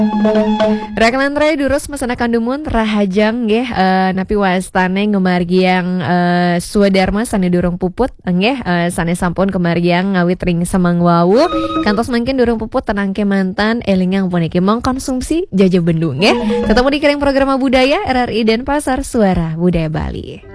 Rakalantre durus masanakan dumun rahajang nggih napi wastane ngemargiang Swadarma sane durung puput nggih sane sampun kemargiang ngawit ring semang wawu kantos mangkin durung puput tenangke mantan elingang puniki mengkonsumsi jaja bendung nggih. Ketemu di kiring program budaya RRI Denpasar Suara Budaya Bali.